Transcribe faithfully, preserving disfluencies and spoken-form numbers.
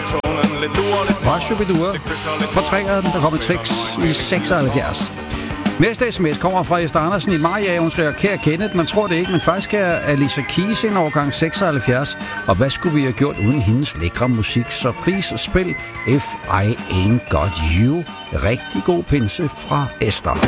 Fra Shubidua. Fra træerne, der kommer Trix i seksoghalvfjerds. Næste sms kommer fra Esther Andersen i Maja. Hun skriver, kære Kenneth, man tror det ikke, men faktisk er Alicia Keys en årgang seksoghalvfjerds. Og hvad skulle vi have gjort uden hendes lækre musik? Så please spil If I Ain't Got You. Rigtig god pinse fra Esther.